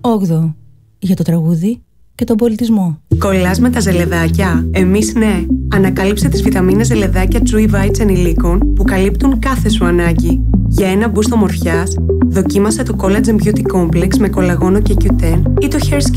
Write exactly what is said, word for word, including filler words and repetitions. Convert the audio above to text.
Όγδοο. Για το τραγούδι και τον πολιτισμό. Κολλάς με τα ζελεδάκια? Εμείς ναι. Ανακάλυψε τις βιταμίνες ζελεδάκια Chewy Bites ενηλίκων που καλύπτουν κάθε σου ανάγκη. Για ένα μπούστο ομορφιάς, δοκίμασε το Collagen Beauty Complex με κολαγόνο και κιου τεν ή το Hair